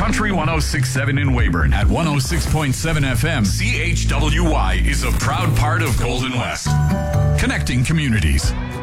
Country 106.7 in Weyburn. At 106.7 FM, CHWY is a proud part of Golden West. Connecting communities.